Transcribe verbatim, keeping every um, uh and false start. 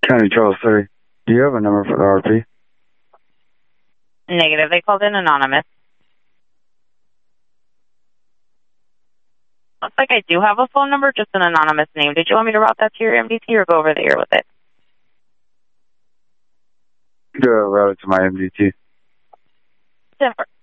County Charles thirty. Do you have a number for the R P? Negative. They called in anonymous. Looks like I do have a phone number, just an anonymous name. Did you want me to route that to your M D T or go over the air with it? Go route it to my M D T. ten four.